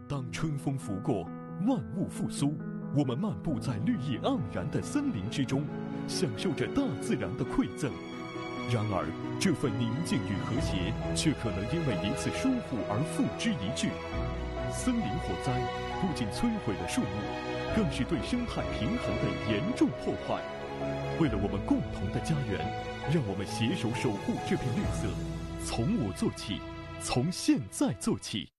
当春风拂过，万物复苏，我们漫步在绿意盎然的森林之中，享受着大自然的馈赠。然而，这份宁静与和谐，却可能因为一次疏忽而付之一炬。森林火灾不仅摧毁了树木，更是对生态平衡的严重破坏。为了我们共同的家园，让我们携手守护这片绿色，从我做起，从现在做起。